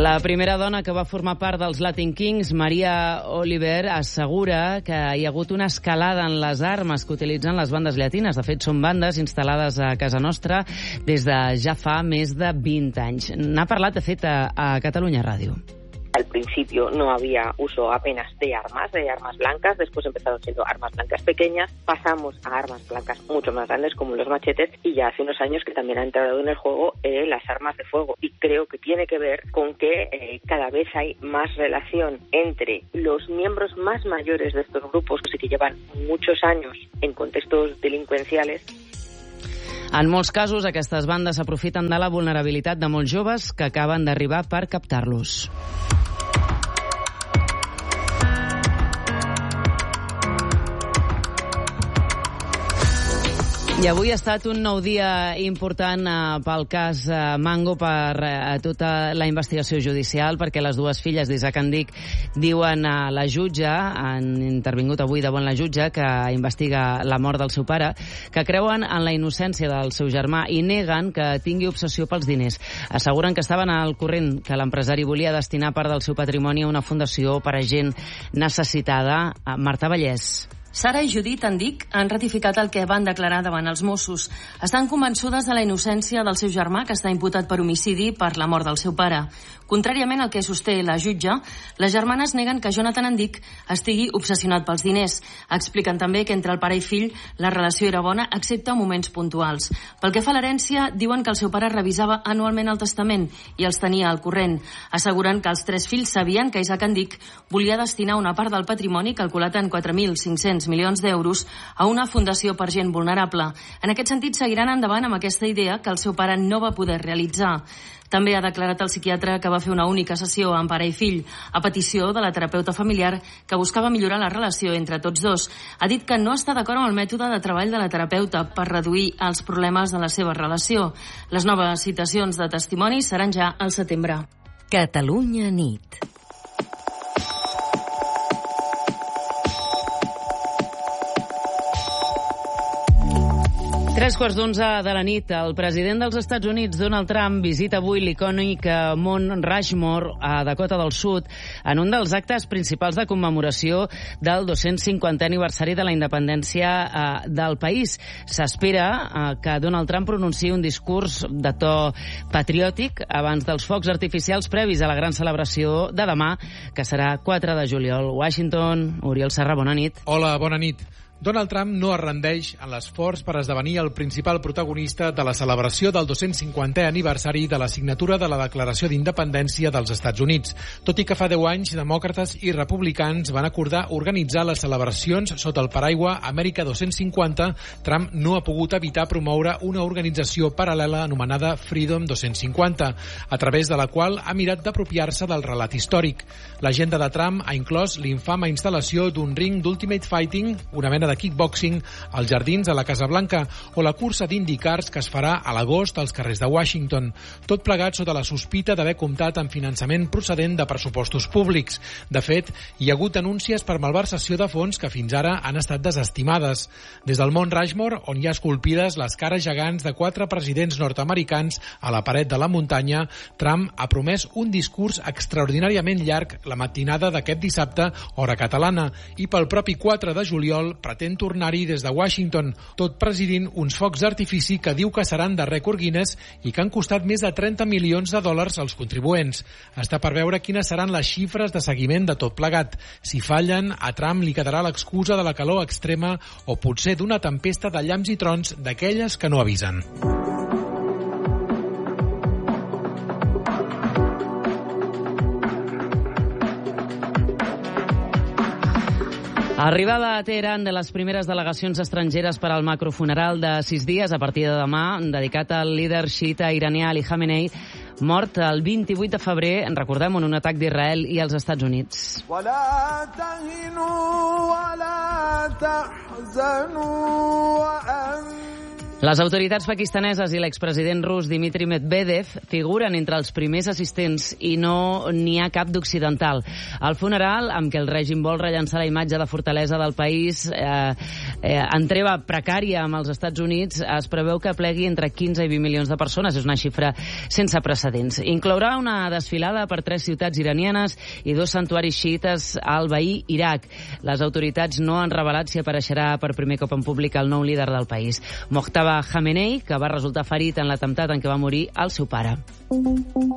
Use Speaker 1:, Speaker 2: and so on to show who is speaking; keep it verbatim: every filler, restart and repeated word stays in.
Speaker 1: La primera dona que va formar part dels Latin Kings, Maria Oliver, assegura que hi ha hagut una escalada en les armes que utilitzen les bandes llatines. De fet, són bandes instal·lades a casa nostra des de ja fa més de vint anys. N'ha parlat, de fet, a, a Catalunya Ràdio.
Speaker 2: Al principio no había uso apenas de armas, de armas blancas, después empezaron siendo armas blancas pequeñas, pasamos a armas blancas mucho más grandes como los machetes y ya hace unos años que también ha entrado en el juego eh, las armas de fuego y creo que tiene que ver con que eh, cada vez hay más relación entre los miembros más mayores de estos grupos que sí que llevan muchos años en contextos delincuenciales.
Speaker 1: En molts casos, aquestes bandes s'aprofiten de la vulnerabilitat de molts joves que acaben d'arribar per captar-los. I avui ha estat un nou dia important eh, pel cas eh, Mango, per eh, tota la investigació judicial, perquè les dues filles d'Isaac Andic diuen a la jutge, han intervingut avui davant la jutge que investiga la mort del seu pare, que creuen en la innocència del seu germà i neguen que tingui obsessió pels diners. Asseguren que estaven al corrent que l'empresari volia destinar part del seu patrimoni a una fundació per a gent necessitada. Marta Vallès.
Speaker 3: Sara i Judit Andic han ratificat el que van declarar davant els Mossos. Estan convençudes de la innocència del seu germà, que està imputat per homicidi per la mort del seu pare. Contràriament al que sosté la jutge, les germanes neguen que Jonathan Andic estigui obsessionat pels diners. Expliquen també que entre el pare i fill la relació era bona, excepte en moments puntuals. Pel que fa a l'herència, diuen que el seu pare revisava anualment el testament i els tenia al corrent. Asseguren que els tres fills sabien que Isaac Andic volia destinar una part del patrimoni, calculat en quatre mil cinc-cents milions d'euros, a una fundació per gent vulnerable. En aquest sentit, seguiran endavant amb aquesta idea que el seu pare no va poder realitzar. També ha declarat el psiquiatre que va fer una única sessió amb pare i fill, a petició de la terapeuta familiar que buscava millorar la relació entre tots dos. Ha dit que no està d'acord amb el mètode de treball de la terapeuta per reduir els problemes de la seva relació. Les noves citacions de testimonis seran ja al setembre.
Speaker 4: Catalunya nit.
Speaker 1: Tres quarts d'onze de la nit, el president dels Estats Units, Donald Trump, visita avui l'icònic Mont Rushmore a Dakota del Sud en un dels actes principals de commemoració del dos-cents cinquantè aniversari de la independència eh, del país. S'espera eh, que Donald Trump pronunciï un discurs de to patriòtic abans dels focs artificials previs a la gran celebració de demà, que serà quatre de juliol. Washington, Oriol Serra, bona nit.
Speaker 5: Hola, bona nit. Donald Trump no es rendeix en l'esforç per esdevenir el principal protagonista de la celebració del dos-cents cinquantè aniversari de la signatura de la Declaració d'Independència dels Estats Units. Tot i que fa deu anys, demòcrates i republicans van acordar organitzar les celebracions sota el paraigua Amèrica dos-cents cinquanta, Trump no ha pogut evitar promoure una organització paral·lela anomenada Freedom dos-cents cinquanta, a través de la qual ha mirat d'apropiar-se del relat històric. L'agenda de Trump ha inclòs l'infame instal·lació d'un ring d'Ultimate Fighting, una mena de kickboxing als jardins de la Casa Blanca, o la cursa d'IndyCars que es farà a l'agost als carrers de Washington. Tot plegat sota la sospita d'haver comptat amb finançament procedent de pressupostos públics. De fet, hi ha hagut denúncies per malversació de fons que fins ara han estat desestimades. Des del Mont Rushmore, on hi ha esculpides les cares gegants de quatre presidents nord-americans a la paret de la muntanya, Trump ha promès un discurs extraordinàriament llarg la matinada d'aquest dissabte, hora catalana, i pel propi quatre de juliol pretén tornar-hi des de Washington, tot presidint uns focs d'artifici que diu que seran de rècord Guinness i que han costat més de trenta milions de dòlars als contribuents. Està per veure quines seran les xifres de seguiment de tot plegat. Si fallen, a Trump li quedarà l'excusa de la calor extrema o potser d'una tempesta de llamps i trons d'aquelles que no avisen.
Speaker 1: Arribada a Teheran de les primeres delegacions estrangeres per al macrofuneral de sis dies a partir de demà, dedicat al líder xiita iranià Ali Khamenei, mort el vint-i-vuit de febrer, en recordem, en un atac d'Israel i els Estats Units. Les autoritats pakistaneses i l'expresident rus Dmitry Medvedev figuren entre els primers assistents i no n'hi ha cap d'occidental. El funeral, amb què el règim vol rellançar la imatge de fortalesa del país eh, eh, en treva precària amb els Estats Units, es preveu que plegui entre quinze i vint milions de persones. És una xifra sense precedents. Inclourà una desfilada per tres ciutats iranianes i dos santuaris xiites al veí Iraq. Les autoritats no han revelat si apareixerà per primer cop en públic el nou líder del país, Mojtaba Khamenei, que va resultar ferit en l'atemptat en què va morir el seu pare.